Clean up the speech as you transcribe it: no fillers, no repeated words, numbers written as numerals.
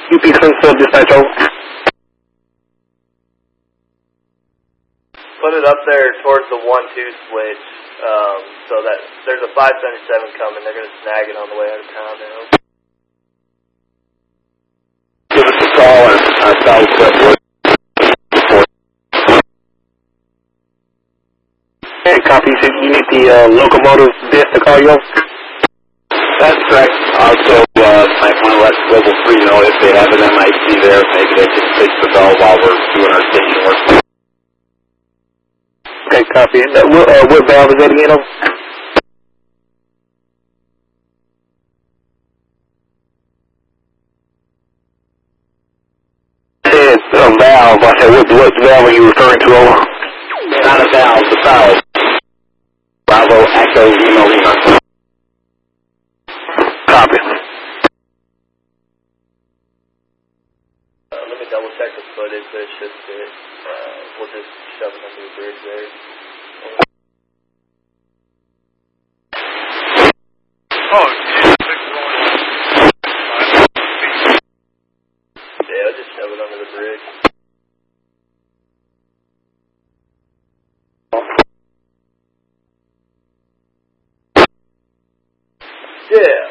UP Springfield dispatch over. Put it up there towards the 1-2 switch, so that there's a 577 coming. They're going to snag it on the way out of town now. Give us a call on Southwest Wood. Hey, copy. So you need the locomotive disc to call you over? That's correct. Also, might want to let Global 3 know if they have an MIC there, maybe they can fix the bell while we're doing our station work. Okay, copy. And what valve is that again? It's a valve. I said, what valve are you referring to? Over? Not a valve, the valve. Bravo, Echo, Lima, Lima. Copy. Let me double check the footage, but it should fit. We'll just shove it under the bridge there. Oh, yeah, I'll just shove it under the bridge. Yeah.